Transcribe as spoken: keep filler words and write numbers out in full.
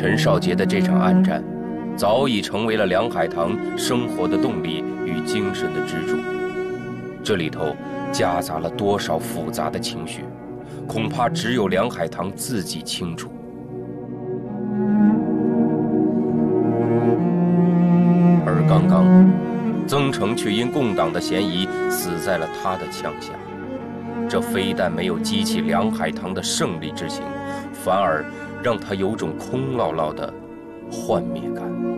陈少杰的这场暗战，早已成为了梁海棠生活的动力与精神的支柱。这里头夹杂了多少复杂的情绪，恐怕只有梁海棠自己清楚。而刚刚，曾诚却因共党的嫌疑死在了他的枪下。这非但没有激起梁海棠的胜利之情，反而让他有种空落落的幻灭感。